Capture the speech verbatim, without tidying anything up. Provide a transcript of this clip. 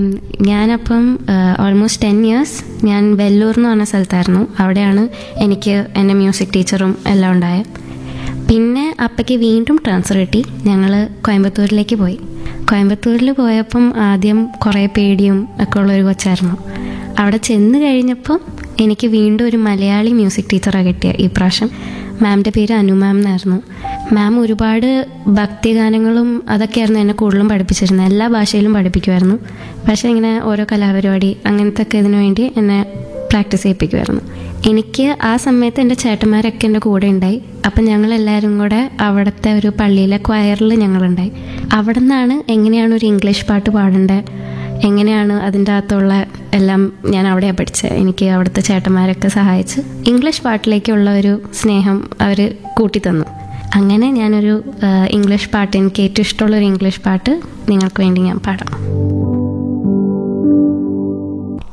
ഞാനപ്പം almost ten years ഞാൻ വെല്ലൂർ എന്ന് പറഞ്ഞ സ്ഥലത്തായിരുന്നു. അവിടെയാണ് എനിക്ക് എൻ്റെ മ്യൂസിക് ടീച്ചറും എല്ലാം ഉണ്ടായത്. പിന്നെ അപ്പയ്ക്ക് വീണ്ടും ട്രാൻസ്ഫർ കിട്ടി. ഞങ്ങൾ കോയമ്പത്തൂരിലേക്ക് പോയി. കോയമ്പത്തൂരിൽ പോയപ്പം ആദ്യം കുറേ പേടിയും ഒക്കെ ഉള്ളൊരു കൊച്ചായിരുന്നു. അവിടെ ചെന്ന് കഴിഞ്ഞപ്പം എനിക്ക് വീണ്ടും ഒരു മലയാളി മ്യൂസിക് ടീച്ചറാണ് കിട്ടിയത്. ഈ പ്രാവശ്യം മാമിൻ്റെ പേര് അനു മാം എന്നായിരുന്നു. മാം ഒരുപാട് ഭക്തിഗാനങ്ങളും അതൊക്കെയായിരുന്നു എന്നെ കൂടുതലും പഠിപ്പിച്ചിരുന്നത്. എല്ലാ ഭാഷയിലും പഠിപ്പിക്കുമായിരുന്നു. പക്ഷേ ഇങ്ങനെ ഓരോ കലാപരിപാടി അങ്ങനത്തെ ഒക്കെ ഇതിനു വേണ്ടി എന്നെ പ്രാക്ടീസ് ചെയ്യിപ്പിക്കുമായിരുന്നു. എനിക്ക് ആ സമയത്ത് എൻ്റെ ചേട്ടന്മാരൊക്കെ എൻ്റെ കൂടെ ഉണ്ടായി. അപ്പം ഞങ്ങളെല്ലാവരും കൂടെ അവിടുത്തെ ഒരു പള്ളിയിലെ ക്വയറിൽ ഞങ്ങളുണ്ടായി. അവിടെ നിന്നാണ് എങ്ങനെയാണ് ഒരു ഇംഗ്ലീഷ് പാട്ട് പാടേണ്ടത്, എങ്ങനെയാണ് അതിൻ്റെ അകത്തുള്ള എല്ലാം ഞാൻ അവിടെയാണ് പഠിച്ചത്. എനിക്ക് അവിടുത്തെ ചേട്ടന്മാരൊക്കെ സഹായിച്ച് ഇംഗ്ലീഷ് പാട്ടിലേക്കുള്ള ഒരു സ്നേഹം അവർ കൂട്ടിത്തന്നു. അങ്ങനെ ഞാനൊരു ഇംഗ്ലീഷ് പാട്ട്, എനിക്ക് ഏറ്റവും ഇഷ്ടമുള്ളൊരു ഇംഗ്ലീഷ് പാട്ട് നിങ്ങൾക്ക് വേണ്ടി ഞാൻ പാടാം.